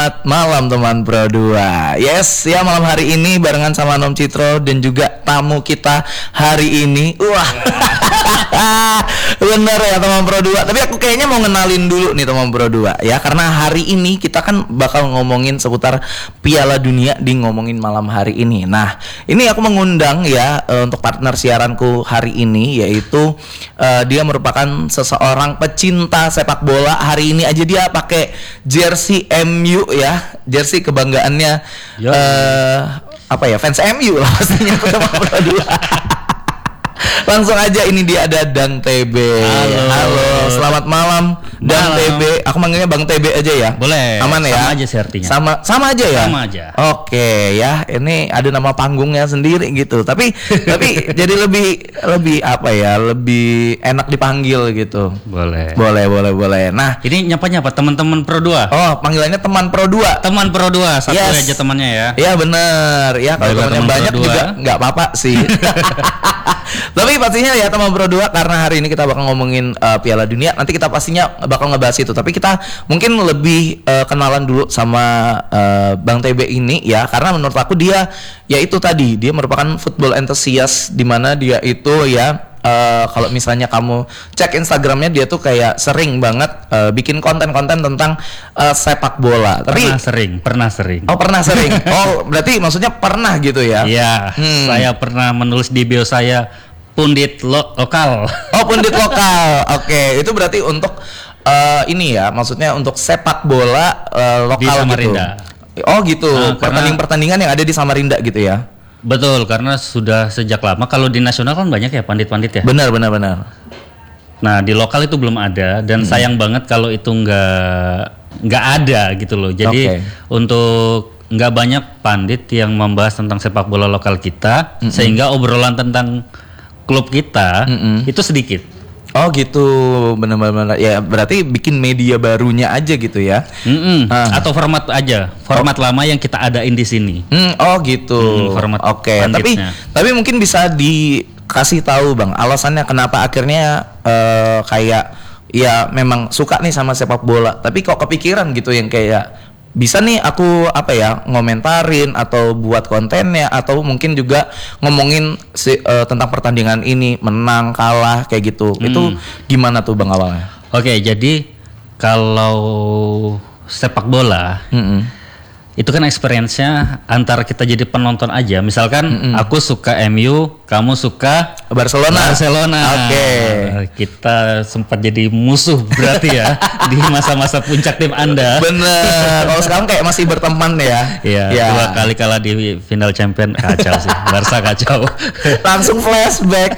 Selamat malam teman Pro 2. Yes, ya malam hari ini barengan sama Nom Citro dan juga tamu kita hari ini. Wah. Bener ya teman Pro 2. Tapi aku kayaknya mau ngenalin dulu nih teman Pro 2 ya, karena hari ini kita kan bakal ngomongin seputar Piala Dunia di ngomongin malam hari ini. Nah, ini aku mengundang ya untuk partner siaranku hari ini, yaitu dia merupakan seseorang pecinta sepak bola. Hari ini aja dia pakai jersey MU ya, jersey kebanggaannya fans MU lah pastinya. Langsung aja, ini dia ada Dang TB. Halo, selamat malam Dang TB. Aku manggilnya Bang TB aja ya. Boleh. Aman ya? Sama aja sih artinya. Sama aja ya? Sama aja. Oke ya, ini ada nama panggungnya sendiri gitu. Tapi jadi lebih apa ya? Lebih enak dipanggil gitu. Boleh. Nah, ini nyapa teman-teman Pro 2. oh, panggilannya teman Pro 2. Teman Pro 2, satu Yes. aja temannya ya. Iya bener. Ya kalau Baiklah, temannya teman banyak Pro 2. juga nggak apa-apa sih. Tapi pastinya ya teman Pro 2, karena hari ini kita bakal ngomongin Piala Dunia. Nanti kita pastinya bakal ngebahas itu. Tapi kita mungkin lebih kenalan dulu sama Bang TB ini ya, karena menurut aku dia ya itu tadi, dia merupakan football enthusiast, di mana dia itu ya kalau misalnya kamu cek Instagramnya, dia tuh kayak sering banget bikin konten-konten tentang sepak bola. Tapi Pernah sering. Oh, pernah sering. Oh, berarti maksudnya pernah gitu ya? Iya, saya pernah menulis di bio saya pundit lokal. Oh, pundit lokal. Oke, itu berarti untuk ini ya, maksudnya untuk sepak bola lokal Di Samarinda. Gitu. Oh gitu, pertandingan yang ada di Samarinda gitu ya? Betul, karena sudah sejak lama. Kalau di nasional kan banyak ya pandit-pandit ya. Benar. Nah, di lokal itu belum ada, dan sayang banget kalau itu nggak ada gitu loh. Jadi untuk nggak banyak pandit yang membahas tentang sepak bola lokal kita, sehingga obrolan tentang klub kita itu sedikit. Oh gitu, benar-benar ya, berarti bikin media barunya aja gitu ya? Atau format lama yang kita adain di sini. Oh gitu. Format Oke. Tapi mungkin bisa dikasih tahu Bang, alasannya kenapa akhirnya kayak ya memang suka nih sama sepak bola, tapi kok kepikiran gitu yang kayak bisa nih aku ngomentarin atau buat kontennya, atau mungkin juga ngomongin tentang pertandingan ini, menang kalah kayak gitu. Itu gimana tuh Bang awalnya? Oke, jadi kalau sepak bola itu kan experience-nya antara kita jadi penonton aja. Misalkan aku suka MU, kamu suka Barcelona. Oke. Kita sempat jadi musuh berarti ya di masa-masa puncak tim Anda. Bener. Kalau sekarang kayak masih berteman ya. Iya. 2 kali kalah di final champion, kacau sih. Barca kacau. Langsung flashback.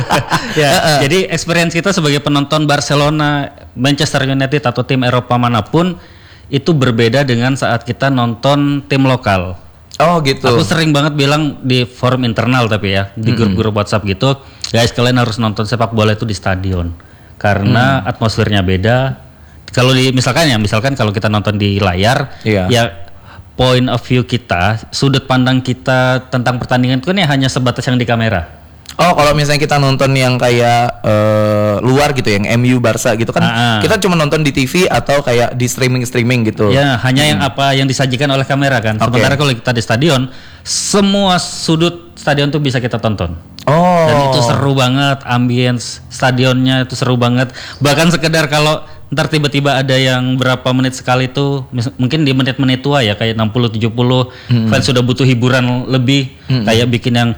Ya. Jadi experience kita sebagai penonton Barcelona, Manchester United atau tim Eropa manapun itu berbeda dengan saat kita nonton tim lokal. Oh gitu. Aku sering banget bilang di forum internal, tapi ya di grup-grup WhatsApp gitu, guys, kalian harus nonton sepak bola itu di stadion karena atmosfernya beda. Kalau misalkan kalau kita nonton di layar, ya point of view kita, sudut pandang kita tentang pertandingan itu kan ya hanya sebatas yang di kamera. Oh, kalau misalnya kita nonton yang kayak luar gitu, yang MU Barca gitu kan, kita cuma nonton di TV atau kayak di streaming gitu. Ya, hanya yang apa yang disajikan oleh kamera kan. Sementara kalau kita di stadion, semua sudut stadion tuh bisa kita tonton. Oh. Dan itu seru banget, ambience stadionnya itu seru banget. Bahkan sekedar kalau ntar tiba-tiba ada yang berapa menit sekali tuh, mungkin di menit-menit tua ya, kayak 60-70 fans sudah butuh hiburan lebih, kayak bikin yang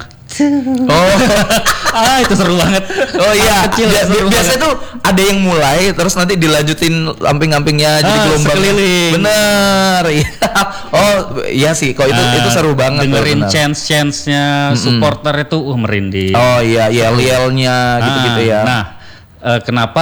itu seru banget. Oh iya, biasanya tuh ada yang mulai terus nanti dilanjutin amping-ampingnya jadi gelombang sekeliling. Bener. Oh iya sih, kok itu seru banget. Dengerin chance-nya supporter itu merinding. Oh iya, yel-yelnya gitu-gitu ya. Nah, kenapa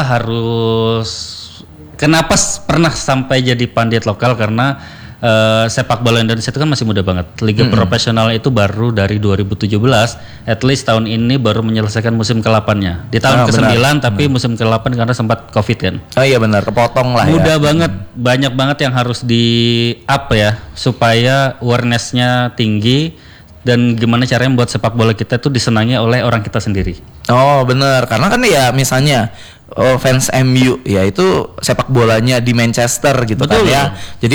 pernah sampai jadi pandit lokal, karena sepak bola Indonesia itu kan masih muda banget. Liga profesional itu baru dari 2017. At least tahun ini baru menyelesaikan musim ke-8-nya. Di tahun ke-9 tapi musim ke-8 karena sempat Covid kan. Oh iya benar, kepotong lah muda banget, banyak banget yang harus di up ya supaya awareness-nya tinggi, dan gimana caranya membuat sepak bola kita tuh disenangi oleh orang kita sendiri. Oh benar, karena kan ya misalnya fans MU ya itu sepak bolanya di Manchester gitu. Betul, kan ya. Jadi